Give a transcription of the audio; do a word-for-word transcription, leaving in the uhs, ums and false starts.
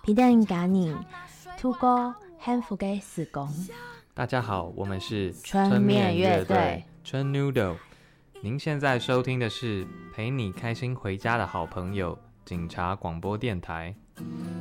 皮蛋咖喱兔哥幸福嘅时光。 大家好，我们是春面乐队春 Noodle。您现在收听的是陪你开心回家的好朋友警察广播电台。